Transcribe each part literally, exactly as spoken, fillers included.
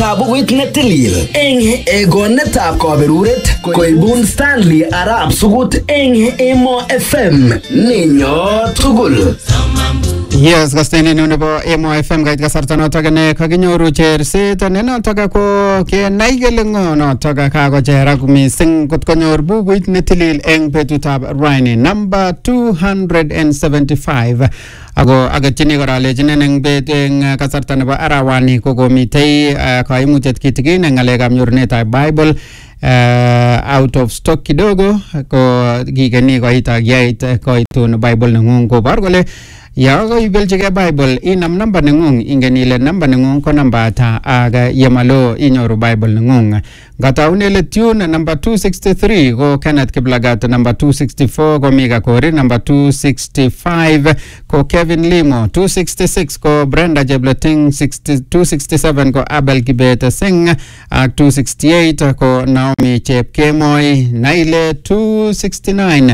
ab bukuit netilil eng egonetab kaberuret koibun Stanley Arab Sugut eng Emo F M ninyo tugul. Yes, kasteni nebo Emo F M kait kasarta notok ne kaginyoru cherset ne notok ko kenai kele ngo notok kakocherak mising kot konyor bukuit netilil eng betutab raini number two hundred seventy-five. Ako agatchini kora lechinen eng bet eng kasarta nebo arawani kokomitei kaimutiet kitikin eng ngalekab nyorunetab Bible Uh, out of stock kidogo ko kigeni koita yait koitun Bible nengung kobar kole ya ko ibelchige Bible inam number nengung ingen ile number nengung ko number ata aga yemalo inyoru Bible nengung gataune le tune number two sixty-three ko Kenneth Kiplagat, number two sixty-four ko Mika Kori, number two sixty-five ko Kevin Limo, two sixty-six ko Brenda Jebleting, two sixty-seven ko Abel Kibet Singh, uh, two sixty-eight ko Naomi Chepkemoi, Naile two sixty-nine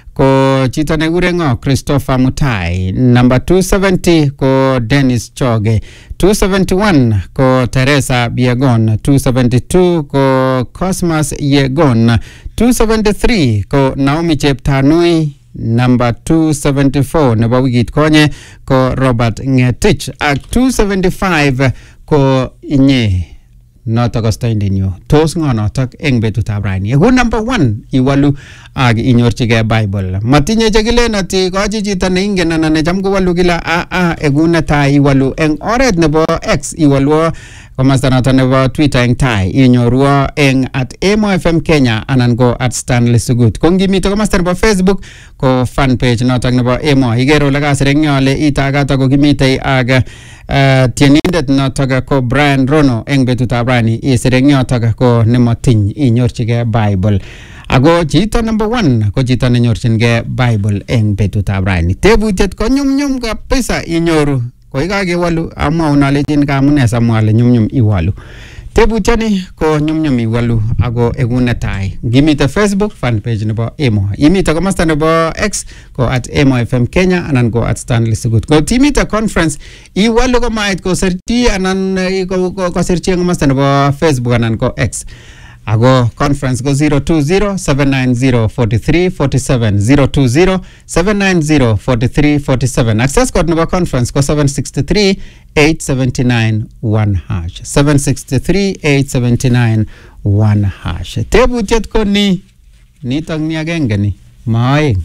ko chito negurengo Christopher Mutai, number two seventy ko Dennis Choge, two seventy-one ko Teresa Biegon, two seventy-two ko Cosmas Yegon, two seventy-three ko Naomi Cheptanui, number two seventy-four nebo wikit konye ko Robert Ngetich, ak two seventy-five ko inye notok astoindenyo tos ngo notok eng betutab raini. Ego number one iwalu ag inyorchige Bible. Matinye chekilen ati kochi chito neingen anan necham kowalu kila a a egu netai iwalu eng oret nebo X iwalu komasta noton nebo Twitter eng tai inyoruo eng at Emo F M Kenya anan ko at Stanley Sugut. Ko ngimito komasta nebo Facebook ko fan page noton nebo Emo igero le kasir eng yole itagata ko kimitei ag uh, tienindet noton ko Brian Rono eng betutab raini isir eng yotok ko nemotiny inyorchige Bible. Ako chito number one ko chito nenyorchingee Bible eng betutab raini. Tebutiet ko nyumnyum kabisa inyoru ko ikakewalu amwaun alechin kamune samwa ale nyumnyum iwalu. Tebutiani ko nyumnyum iwalu ako egu netai. Ngimite Facebook fan page nebo Emo, imite komasta nebo X ko at Emo F M Kenya anan ko at Stanley Sugut. Ko timite conference iwalu ko mait ko serti anan ko ko serti komasta nebo Facebook anan ko X. Ago conference go zero two zero seven nine zero four three four seven, zero two zero seven nine zero four three four seven. Access code number conference go seven six three eight seven nine one hash, seven six three eight seven nine one hash. Tebutiet ko ni nitong ni agenge ni maoeng.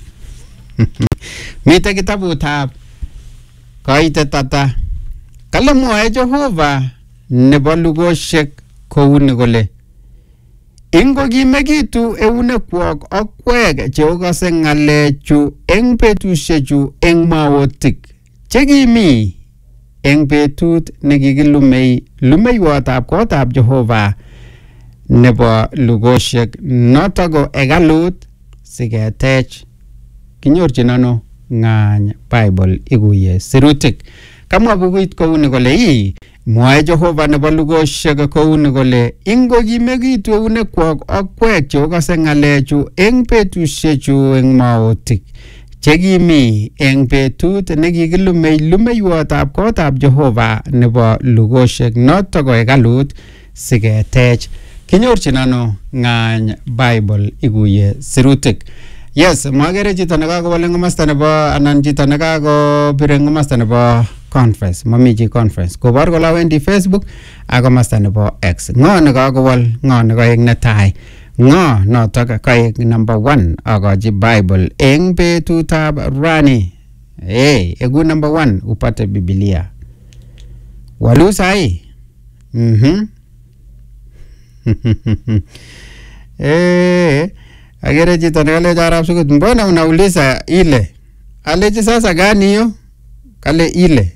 Mite kitabutab koite tata kale mwae Jehova nebo lugoshek kouni kole ingo kimekitu eunekwok akwek cheokase ngalechu eng betushechu eng maotik chekimi eng betut nekikilumei lumeiwotab kotab Jehova nebo lugoshek notok ko ekalut siketech. Kinyorchin ano ngany Bible iguye sirutik. Kamwa bukuit kouni kole ii mwae Jehova nebo lugoshek kouni kole ingo kimekitu eunekwok akwek cheokase ngalechu eng betushechu eng maotik chekimi eng betut nekikilumei lumeiwotab kotab Jehova nebo lugoshek notok ko ekalut siketech. Kinyorchin ano ngany Bible iguye sirutik. Yes, magere chito nekakowal eng komasta nebo anan chito nekakobir eng komasta nebo conference, mamiji conference. Kobar kola wendi Facebook ak komasta nebo X. Ngo nekakowal, ngo nekaek netai. Ngo notok kaek number one akaji Bible eng betutab rani. Hey, egu number one upate Biblia. Walu sai. Mhm. Eh agere chito nekale Arab Sugut, mbona unauliza ile? Aleji sasa gani hiyo? Kale ile.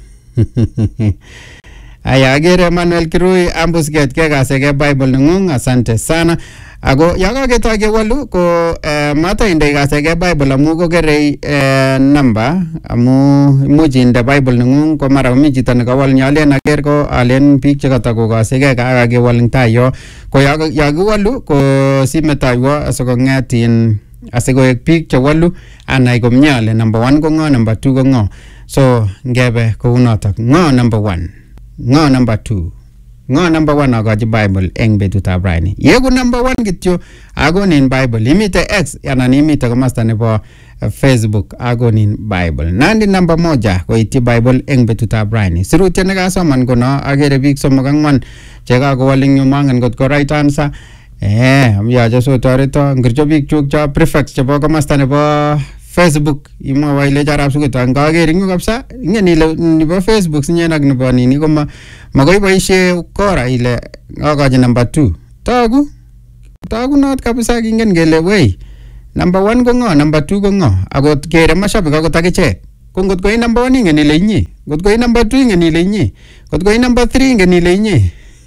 Aya agere Manuel Kirui ambusget ke kasege Bible nengung, asante sana. Ako yakaketa ke walu ko uh, mata inde kasege Bible amu ko gerei uh, number amu imuchi inde Bible nengung ko mara mi chito nekawal nyalen ager ko alen biik chekatako kasege ka ke wal tayo ko yakiwalu ko simetaywo asikong'etin asikoek biik chewalu anai komye ale number one ko ng'o, number two ko ng'o. So ngebe kou notok, ng'o number one, ng'o number two, ngo number one akochi Bible eng betutab raini. Yeku number one kityo akonin Bible. Imite X anan imite komasta nebo uh, Facebook akonin Bible. Nandi number moja koityi Bible eng betutab raini. Sirutyo nekasoman kono agere biik somok ang'wan chekakowal eng yu mangen kot ko right answer. Eh, yache so toreto ngircho biik chuk cho prefects chebo komasta nebo Facebook imwa ile jarab sugut ngager ing kabisa ingen ile nebo Facebook sinyen ak nebo nini koma makoi boisie kora ile akaje number two tagu tagu not kabisa kingen gele wey number one ko ngo number two ko ngo akot kere mashabik akot akichek ko ngot ko number one ingen ile inyi ngot ko number two ingen ile inyi ngot ko number three ingen ile inyi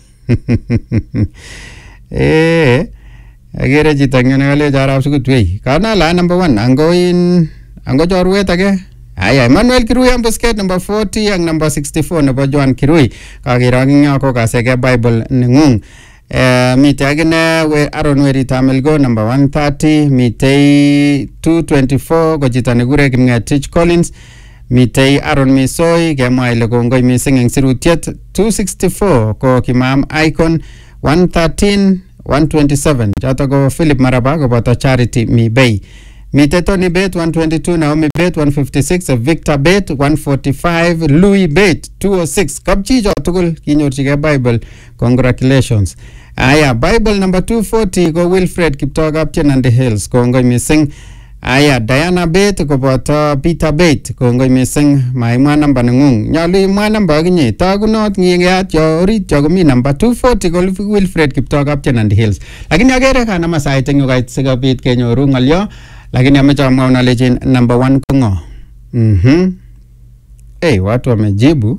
eh agere chito ngene kale jarab sugut wey kana la number one ango in ango chorwet age aya Emmanuel Kirui ambusket number forty ang number sixty-four nebo Joan Kirui kagero ngyo ko kasege Bible nengung eh mite agene we Aaron Weri Tamelgo number one thirty mite two twenty-four ko chito negure Kimngetich Collins mite Aaron Misoi kemwa ile kongoi mising eng sirutiet two sixty-four ko Kimam Icon one thirteen one twenty-seven chato ko Philip Maraba ko boto Charity Mibei mite Tony Bet one twenty-two Naomi Bet one fifty-six Victor Bet one forty-five Louis Bet two oh six kapchi jo tugul kinyorchige Bible congratulations aya Bible number two forty ko Wilfred Kiptogap Chenande Hills kongoi mising aya Diana Bet ko boto Peter Bet kongoi mising maimwa namba nengung nyalu imwa namba ginye tagunot ngingeat yo orit yo komi number two forty ko Wilfred Kiptogap Chenande Hills lakini agere kana masait eng yokait sikobit kenyoru ngalyo lakini amecha amwa unalejin number one ko ngo mhm eh watu wamejibu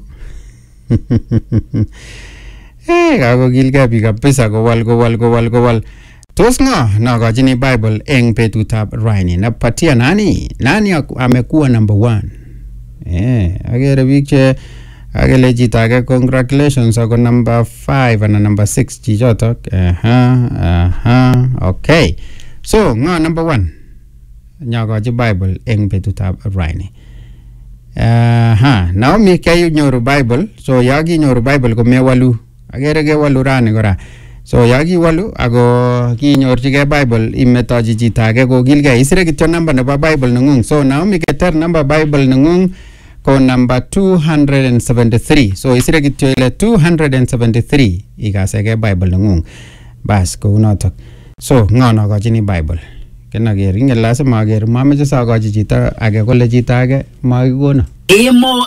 eh kako gilga biga pesa ko wal ko wal ko wal ko wal tos ngo na gajini Bible eng betutab raini napatia nani nani amekuwa number one eh agere biik che agele chito age congratulations ako number five and number six chichotok aha aha okay so ngo number one nyagoji Bible eng betutab raini aha Naomi kayu nyoru Bible so yagi nyoru Bible ko mewalu agere ge walu rani kora so yagi walu ako kinyorchige Bible imetochi chito age ko gilge isire kityo number nebo Bible nengung so Naomi keter number Bible nengung ko number two seventy-three so isire kityo ile two seventy-three ikasege Bible nengung bas ko unotok so ngono gachini Bible kena ger ingel lazima ger mameche sa gachi chito age kole chito age makikono Emo